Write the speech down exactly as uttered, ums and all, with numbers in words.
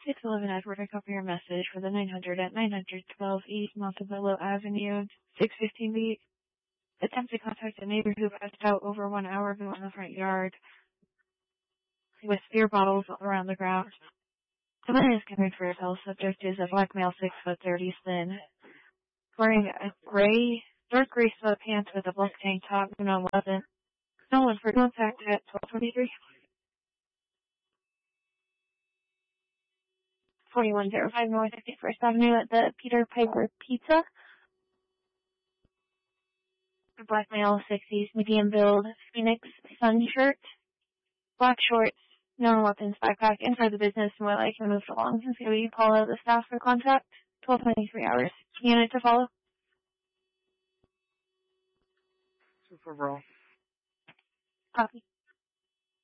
six eleven Edward, I copy your message for the nine hundred at nine twelve East Montebello Avenue, six fifteen B. Attempt to contact a neighbor who passed out over one hour ago in the front yard with beer bottles all around the ground. The man is concerned for his health. Subject is a black male, six foot thirty, thin, wearing a gray, dark gray sweatpants with a black tank top, no weapon. No one for contact at twelve twenty-three. forty-one oh five North fifty-first Avenue at the Peter Piper Pizza. Black male, sixties, medium build, Phoenix sun shirt, black shorts, no weapons, backpack, inside the business, more like he moved along. So you call out the staff for contact. twelve twenty-three hours. Unit to follow. Super Bowl. Copy.